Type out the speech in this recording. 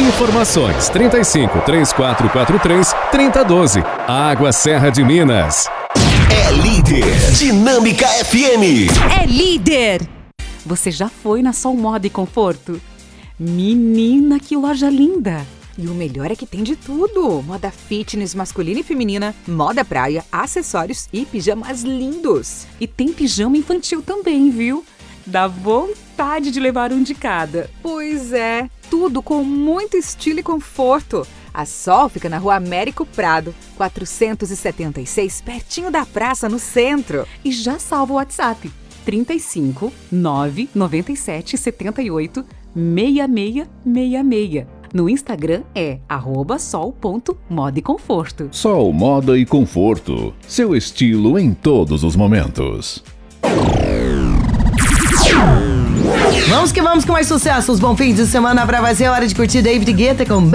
Informações 35 3443 3012. Água Serra de Minas. É líder. Dinâmica FM. É líder. Você já foi na Sol Moda e Conforto? Menina, que loja linda! E o melhor é que tem de tudo. Moda fitness masculina e feminina, moda praia, acessórios e pijamas lindos. E tem pijama infantil também, viu? Dá vontade de levar um de cada. Pois é, tudo com muito estilo e conforto. A Sol fica na Rua Américo Prado, 476, pertinho da praça, no centro. E já salva o WhatsApp, 35 997 78 6666. No Instagram é @sol.moda e conforto. Sol Moda e Conforto. Seu estilo em todos os momentos. Vamos que vamos com mais sucessos. Bom fim de semana pra você. Hora de curtir David Guetta com